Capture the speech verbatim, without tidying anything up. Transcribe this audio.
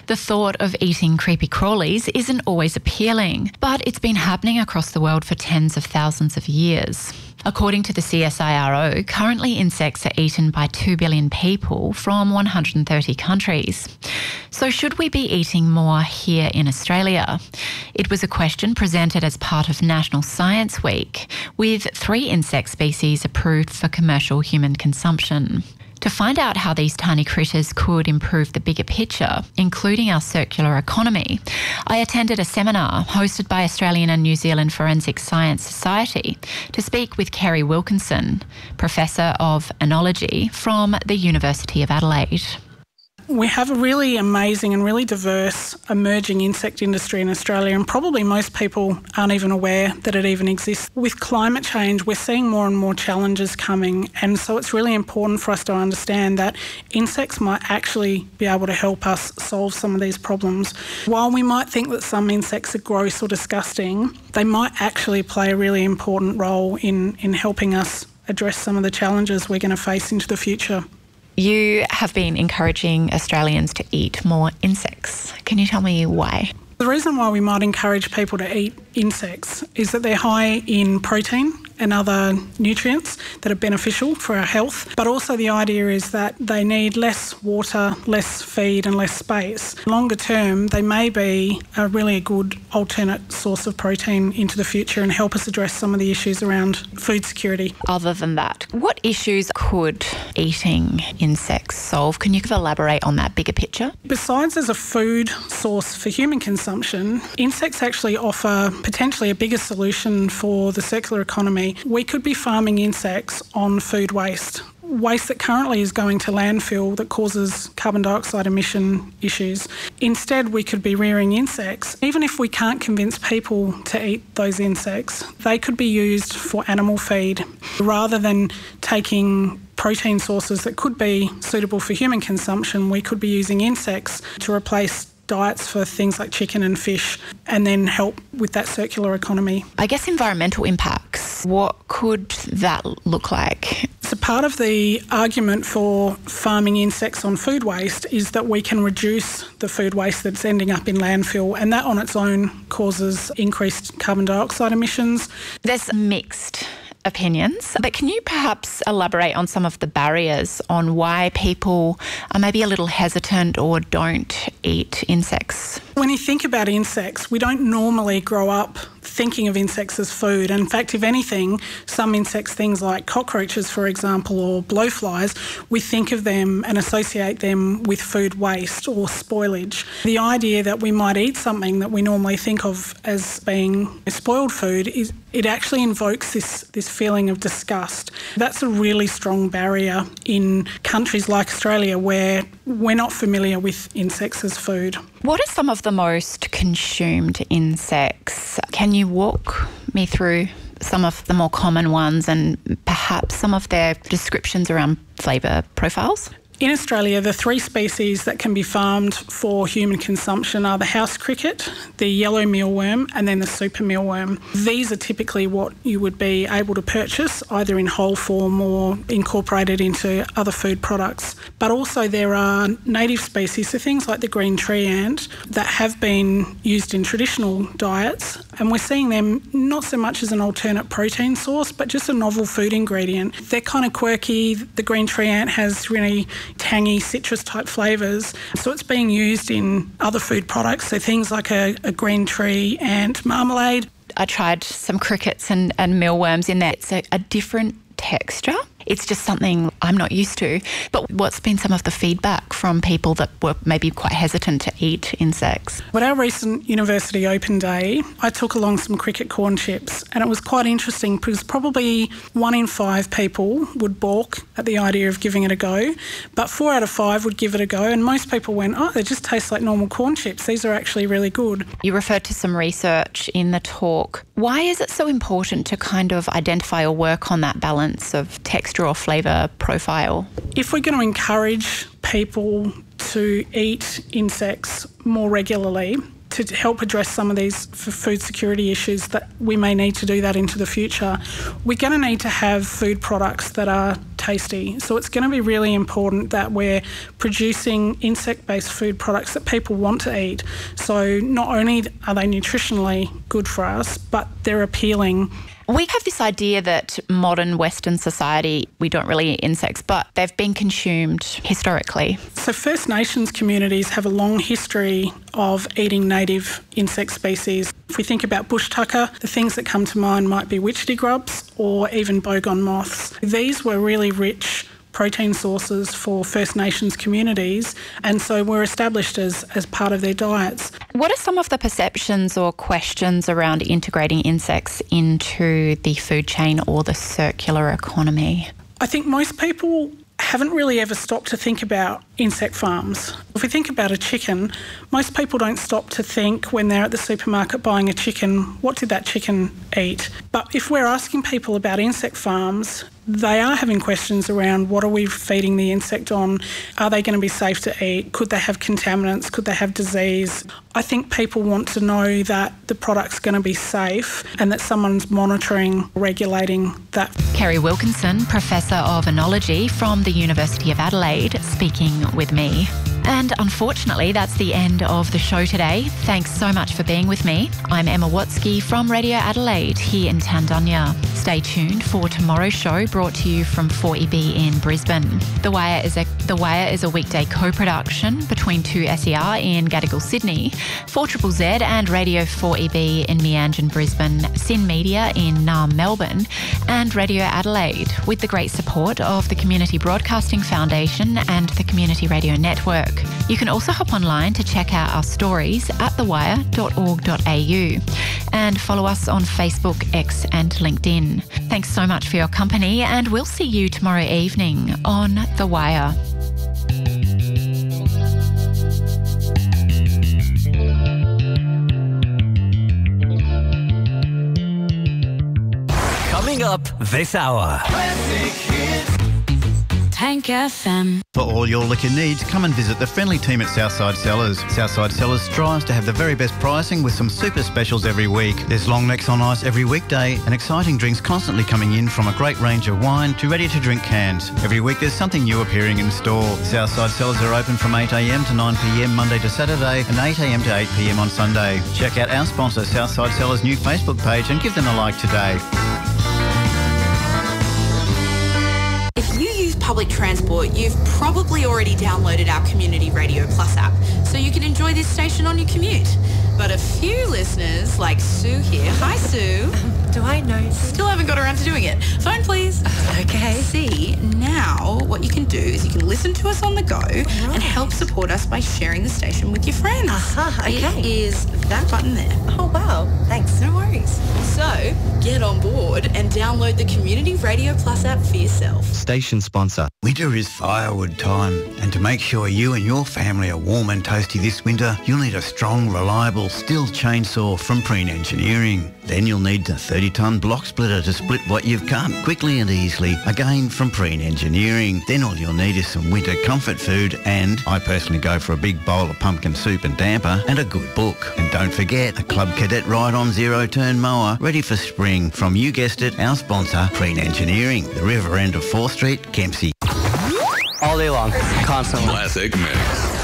The thought of eating creepy crawlies isn't always appealing, but it's been happening across the world for tens of thousands of years. According to the C S I R O, currently insects are eaten by two billion people from one hundred thirty countries. So should we be eating more here in Australia? It was a question presented as part of National Science Week, with three insect species approved for commercial human consumption. To find out how these tiny critters could improve the bigger picture, including our circular economy, I attended a seminar hosted by Australian and New Zealand Forensic Science Society to speak with Kerry Wilkinson, Professor of Enology from the University of Adelaide. We have a really amazing and really diverse emerging insect industry in Australia, and probably most people aren't even aware that it even exists. With climate change, we're seeing more and more challenges coming, and so it's really important for us to understand that insects might actually be able to help us solve some of these problems. While we might think that some insects are gross or disgusting, they might actually play a really important role in, in helping us address some of the challenges we're going to face into the future. You have been encouraging Australians to eat more insects. Can you tell me why? The reason why we might encourage people to eat insects is that they're high in protein and other nutrients that are beneficial for our health, but also the idea is that they need less water, less feed and less space. Longer term, they may be a really good alternate source of protein into the future and help us address some of the issues around food security. Other than that, what issues could eating insects solve? Can you elaborate on that bigger picture? Besides as a food source for human consumption, insects actually offer potentially a bigger solution for the circular economy. We could be farming insects on food waste. Waste that currently is going to landfill that causes carbon dioxide emission issues. Instead, we could be rearing insects. Even if we can't convince people to eat those insects, they could be used for animal feed rather than taking protein sources that could be suitable for human consumption. We could be using insects to replace diets for things like chicken and fish and then help with that circular economy. I guess environmental impacts, what could that look like? So part of the argument for farming insects on food waste is that we can reduce the food waste that's ending up in landfill, and that on its own causes increased carbon dioxide emissions. There's mixed opinions, but can you perhaps elaborate on some of the barriers on why people are maybe a little hesitant or don't eat insects? When you think about insects, we don't normally grow up thinking of insects as food. In fact, if anything, some insects, things like cockroaches, for example, or blowflies, we think of them and associate them with food waste or spoilage. The idea that we might eat something that we normally think of as being spoiled food, is it actually invokes this, this feeling of disgust. That's a really strong barrier in countries like Australia where we're not familiar with insects as food. What are some of the most consumed insects? Can you walk me through some of the more common ones and perhaps some of their descriptions around flavour profiles? In Australia, the three species that can be farmed for human consumption are the house cricket, the yellow mealworm, and then the super mealworm. These are typically what you would be able to purchase either in whole form or incorporated into other food products. But also there are native species, so things like the green tree ant, that have been used in traditional diets, and we're seeing them not so much as an alternate protein source, but just a novel food ingredient. They're kind of quirky. The green tree ant has really tangy citrus type flavours, so it's being used in other food products, so things like a, a green tree ant marmalade. I tried some crickets and, and mealworms in there. It's a, a different texture. It's just something I'm not used to. But what's been some of the feedback from people that were maybe quite hesitant to eat insects? At our recent University Open Day, I took along some cricket corn chips, and it was quite interesting because probably one in five people would balk at the idea of giving it a go, but four out of five would give it a go, and most people went, oh, they just taste like normal corn chips. These are actually really good. You referred to some research in the talk. Why is it so important to kind of identify or work on that balance of texture or flavour profile? If we're going to encourage people to eat insects more regularly to help address some of these food security issues that we may need to do that into the future, we're going to need to have food products that are tasty. So it's going to be really important that we're producing insect-based food products that people want to eat. So not only are they nutritionally good for us, but they're appealing. We have this idea that modern Western society, we don't really eat insects, but they've been consumed historically. So First Nations communities have a long history of eating native insect species. If we think about bush tucker, the things that come to mind might be witchetty grubs or even boggon moths. These were really rich protein sources for First Nations communities, and so were established as, as part of their diets. What are some of the perceptions or questions around integrating insects into the food chain or the circular economy? I think most people haven't really ever stopped to think about insect farms. If we think about a chicken, most people don't stop to think when they're at the supermarket buying a chicken, what did that chicken eat? But if we're asking people about insect farms, they are having questions around what are we feeding the insect on? Are they going to be safe to eat? Could they have contaminants? Could they have disease? I think people want to know that the product's going to be safe and that someone's monitoring, regulating that. Kerry Wilkinson, Professor of Enology from the University of Adelaide, speaking with me. And unfortunately, that's the end of the show today. Thanks so much for being with me. I'm Emma Watsky from Radio Adelaide here in Tandunya. Stay tuned for tomorrow's show, brought to you from four E B in Brisbane. The Wire is a The Wire is a weekday co-production between two S E R in Gadigal, Sydney, four Z Z Z and Radio four E B in Meanjin, Brisbane, Sin Media in Naarm, Melbourne, and Radio Adelaide, with the great support of the Community Broadcasting Foundation and the Community Radio Network. You can also hop online to check out our stories at the wire dot org dot a u and follow us on Facebook, X and LinkedIn. Thanks so much for your company, and we'll see you tomorrow evening on The Wire. Coming up this hour. Tank F M. For all your liquor needs, come and visit the friendly team at Southside Cellars. Southside Cellars strives to have the very best pricing with some super specials every week. There's long necks on ice every weekday and exciting drinks constantly coming in, from a great range of wine to ready-to-drink cans. Every week there's something new appearing in store. Southside Cellars are open from eight a m to nine p m Monday to Saturday and eight a m to eight p m on Sunday. Check out our sponsor Southside Cellars' new Facebook page and give them a like today. Public transport, you've probably already downloaded our Community Radio Plus app, so you can enjoy this station on your commute. But a few listeners, like Sue here, hi Sue. Um, do I know? Still haven't got around to doing it. Phone please. Okay. See, now what you can do is you can listen to us on the go right. and help support us by sharing the station with your friends. Uh-huh, okay. It is that button there. Oh wow, thanks. No worries. So, get on board and download the Community Radio Plus app for yourself. Station sponsor. Winter is firewood time, and to make sure you and your family are warm and toasty this winter, you'll need a strong, reliable Stihl chainsaw from Preen Engineering. Then you'll need the thirty tonne block splitter to split what you've cut quickly and easily, again from Preen Engineering. Then all you'll need is some winter comfort food, and I personally go for a big bowl of pumpkin soup and damper and a good book. And don't forget a Club Cadet ride-on zero-turn mower ready for spring from, you guessed it, our sponsor, Preen Engineering, the river end of fourth Street, Kempsey. All day long, constantly. Classic Mix.